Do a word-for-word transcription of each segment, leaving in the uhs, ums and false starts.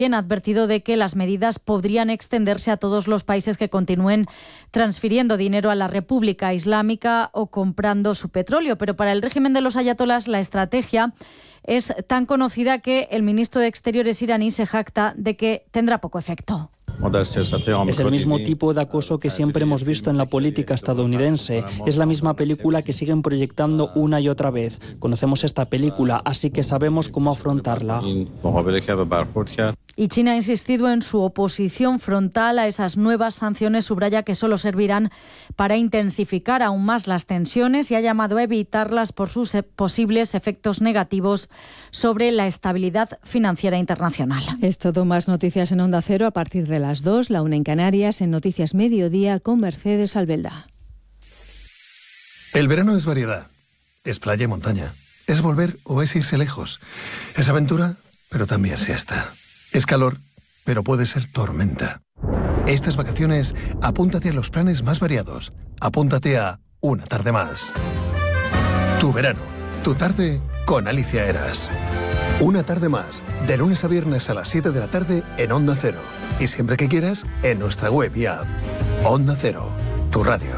ha advertido de que las medidas podrían extenderse a todos los países que continúen transfiriendo dinero a la República Islámica o comprando su petróleo. Pero para el régimen de los ayatolás la estrategia es tan conocida que el ministro de Exteriores iraní se jacta de que tendrá poco efecto. Es el mismo tipo de acoso que siempre hemos visto en la política estadounidense. Es la misma película que siguen proyectando una y otra vez. Conocemos esta película, así que sabemos cómo afrontarla. Y China ha insistido en su oposición frontal a esas nuevas sanciones. Subraya que solo servirán para intensificar aún más las tensiones y ha llamado a evitarlas por sus posibles efectos negativos sobre la estabilidad financiera internacional. Es todo. Más noticias en Onda Cero a partir de las dos, la una en Canarias, en Noticias Mediodía con Mercedes Albelda. El verano es variedad, es playa y montaña, es volver o es irse lejos, es aventura, pero también siesta, es calor, pero puede ser tormenta. Estas vacaciones, apúntate a los planes más variados, apúntate a Una Tarde Más. Tu verano, tu tarde con Alicia Eras. Una Tarde Más, de lunes a viernes a las siete de la tarde en Onda Cero. Y siempre que quieras, en nuestra web y app. Onda Cero, tu radio.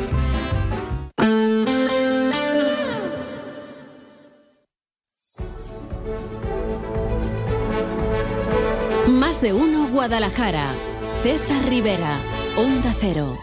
Más de uno Guadalajara. César Rivera, Onda Cero.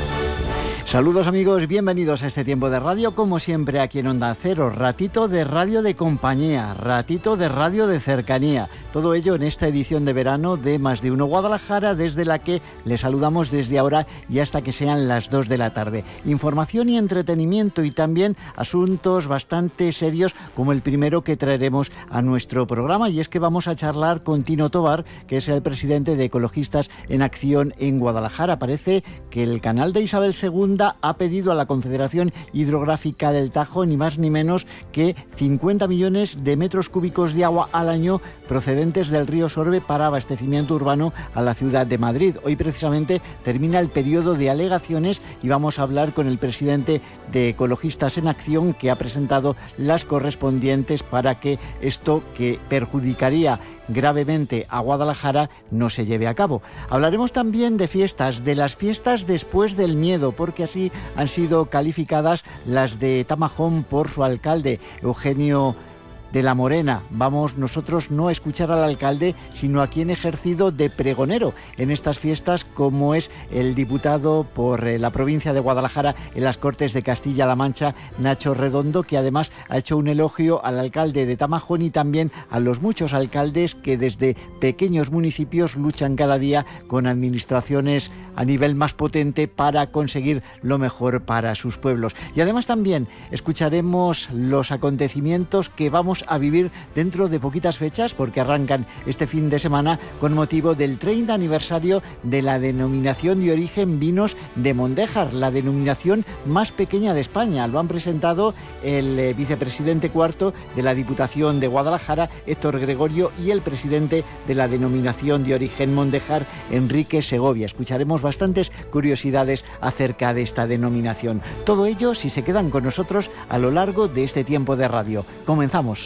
Saludos amigos, bienvenidos a este tiempo de radio, como siempre aquí en Onda Cero, ratito de radio de compañía, ratito de radio de cercanía, todo ello en esta edición de verano de Más de Uno Guadalajara, desde la que les saludamos desde ahora y hasta que sean las dos de la tarde. Información y entretenimiento y también asuntos bastante serios como el primero que traeremos a nuestro programa, y es que vamos a charlar con Tino Tobar, que es el presidente de Ecologistas en Acción en Guadalajara. Parece que el canal de Isabel segunda ha pedido a la Confederación Hidrográfica del Tajo ni más ni menos que cincuenta millones de metros cúbicos de agua al año procedentes del río Sorbe para abastecimiento urbano a la ciudad de Madrid. Hoy precisamente termina el periodo de alegaciones y vamos a hablar con el presidente de Ecologistas en Acción, que ha presentado las correspondientes para que esto, que perjudicaría gravemente a Guadalajara, no se lleve a cabo. Hablaremos también de fiestas, de las fiestas después del miedo, porque así han sido calificadas las de Tamajón por su alcalde, Eugenio de la Morena. Vamos nosotros no a escuchar al alcalde, sino a quien ha ejercido de pregonero en estas fiestas, como es el diputado por la provincia de Guadalajara en las Cortes de Castilla-La Mancha, Nacho Redondo, que además ha hecho un elogio al alcalde de Tamajón y también a los muchos alcaldes que desde pequeños municipios luchan cada día con administraciones a nivel más potente para conseguir lo mejor para sus pueblos. Y además también escucharemos los acontecimientos que vamos a vivir dentro de poquitas fechas, porque arrancan este fin de semana con motivo del treinta aniversario de la denominación de origen Vinos de Mondéjar, la denominación más pequeña de España. Lo han presentado el eh, vicepresidente cuarto de la Diputación de Guadalajara, Héctor Gregorio, y el presidente de la denominación de origen Mondéjar, Enrique Segovia. Escucharemos bastantes curiosidades acerca de esta denominación. Todo ello si se quedan con nosotros a lo largo de este tiempo de radio. Comenzamos.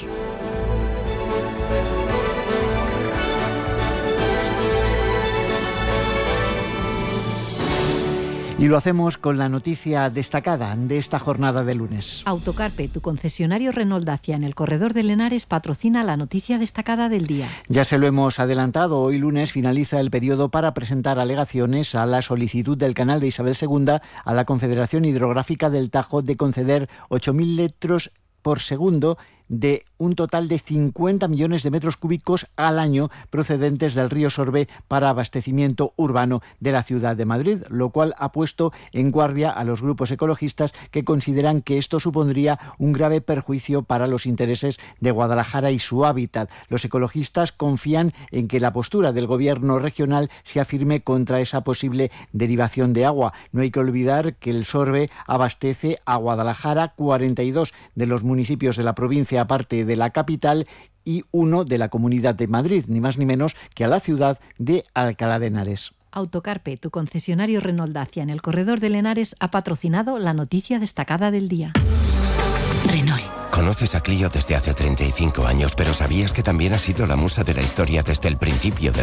Y lo hacemos con la noticia destacada de esta jornada de lunes. Autocarpe, tu concesionario Renault Dacia en el corredor de Lenares, patrocina la noticia destacada del día. Ya se lo hemos adelantado, hoy lunes finaliza el periodo para presentar alegaciones a la solicitud del canal de Isabel segunda a la Confederación Hidrográfica del Tajo de conceder ocho mil litros por segundo de un total de cincuenta millones de metros cúbicos al año procedentes del río Sorbe para abastecimiento urbano de la ciudad de Madrid, lo cual ha puesto en guardia a los grupos ecologistas que consideran que esto supondría un grave perjuicio para los intereses de Guadalajara y su hábitat. Los ecologistas confían en que la postura del gobierno regional sea firme contra esa posible derivación de agua. No hay que olvidar que el Sorbe abastece a Guadalajara, cuarenta y dos de los municipios de la provincia aparte de la capital y uno de la Comunidad de Madrid, ni más ni menos que a la ciudad de Alcalá de Henares. Autocarpe, tu concesionario Renault Dacia en el corredor de Lenares, ha patrocinado la noticia destacada del día. Renault. Conoces a Clio desde hace treinta y cinco años, pero ¿sabías que también ha sido la musa de la historia desde el principio del